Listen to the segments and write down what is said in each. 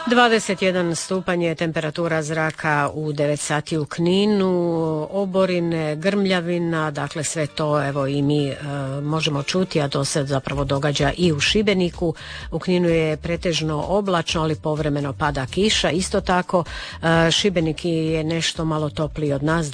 21 stupanj je temperatura zraka u 9 sati u Kninu, oborine, grmljavina, dakle sve to evo i mi možemo čuti, a to se zapravo događa i u Šibeniku. U Kninu je pretežno oblačno, ali povremeno pada kiša. Isto tako Šibenik je nešto malo topliji od nas,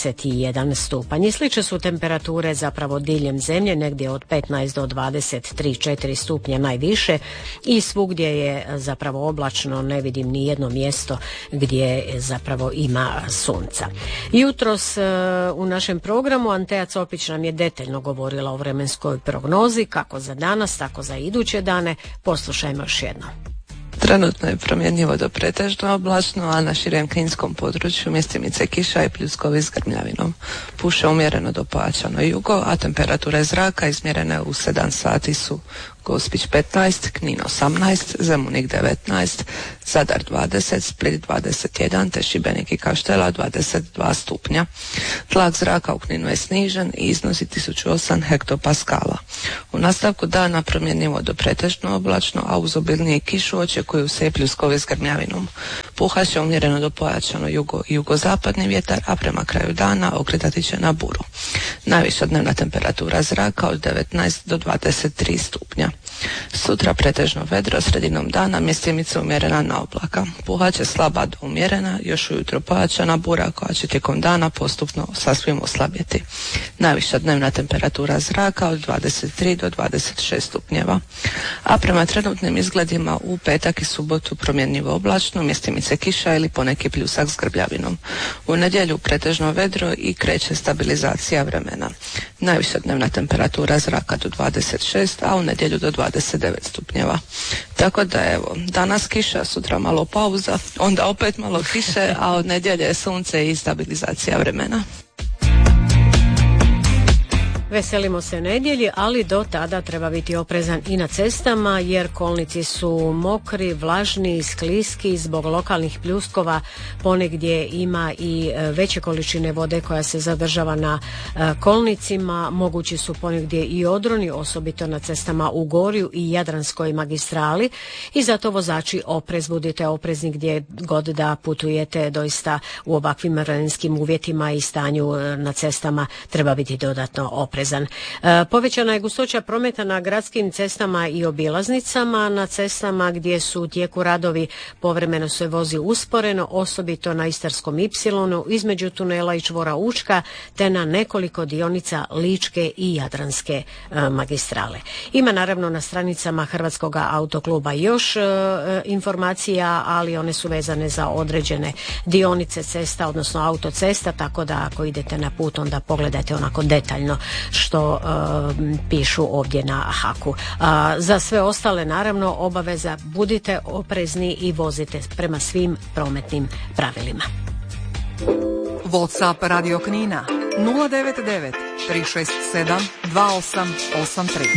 21 stupanj. I slične su temperature zapravo diljem zemlje, negdje od 15 do 23-4 stupnja najviše i svugdje je zapravo oblačno. Ne vidim ni jedno mjesto gdje zapravo ima sunca. Jutros u našem programu Antea Copić nam je detaljno govorila o vremenskoj prognozi, kako za danas, tako za iduće dane. Poslušajmo još jednom. Trenutno je promjenjivo do pretežno oblačno, a na širem kninskom području mjestimice kiša i pljuskovi s grmljavinom. Puše umjereno do pojačano jugo, a temperature zraka izmjerene u 7 sati su Gospić 15, Knin 18, Zemunik 19, Zadar 20, Split 21, te Šibenik i Kaštela 22 stupnja. Tlak zraka u Kninu je snižen i iznosi 1008 hektopaskala. U nastavku dana promjenjivo do pretežno oblačno, a uz obilnije kišu očekuju se i pljuskovi s grmljavinom. Puhat će umjereno do pojačano jugo i jugozapadni vjetar, a prema kraju dana okretati će na buru. Najviša dnevna temperatura zraka od 19 do 23 stupnja. Sutra pretežno vedro, sredinom dana mjestimice umjerena na oblaka. Puhat će slaba do umjerena, još ujutro pojačana bura koja će tijekom dana postupno sasvim oslabjeti. Najviša dnevna temperatura zraka od 23 do 26 stupnjeva. A prema trenutnim izgledima u petak i subotu promjenjivo oblačno, mjestimice kiša ili poneki pljusak s grbljavinom. U nedjelju pretežno vedro i kreće stabilizacija vremena. Najviša dnevna temperatura zraka do 26, a u nedjelju do 29 stupnjeva. Tako da evo, danas kiša, sutra malo pauza, onda opet malo kiše, a od nedjelje sunce i stabilizacija vremena. Veselimo se nedjelji, ali do tada treba biti oprezan i na cestama jer kolnici su mokri, vlažni, skliski zbog lokalnih pljuskova. Ponegdje ima i veće količine vode koja se zadržava na kolnicima. Mogući su ponegdje i odroni, osobito na cestama u Gorju i Jadranskoj magistrali i zato vozači budite oprezni gdje god da putujete. Doista u ovakvim vremenskim uvjetima i stanju na cestama treba biti dodatno oprezan. Povećana je gustoća prometa na gradskim cestama i obilaznicama. Na cestama gdje su u tijeku radovi povremeno se vozi usporeno, osobito na Istarskom Ipsilonu, između tunela i čvora Učka, te na nekoliko dionica Ličke i Jadranske magistrale. Ima naravno na stranicama Hrvatskog autokluba još informacija, ali one su vezane za određene dionice cesta, odnosno autocesta, tako da ako idete na put onda pogledajte onako detaljno što pišu ovdje na HAK-u. Za sve ostale naravno obaveza, budite oprezni i vozite prema svim prometnim pravilima. WhatsApp Radio Knina 099 367 2883.